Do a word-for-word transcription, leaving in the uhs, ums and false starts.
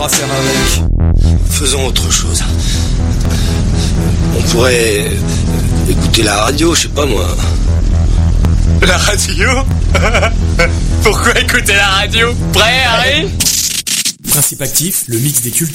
On va faire avec. Faisons autre chose. On pourrait écouter la radio, je sais pas moi. La radio? Pourquoi écouter la radio? Prêt, Harry? Principe actif, le mix des cultures.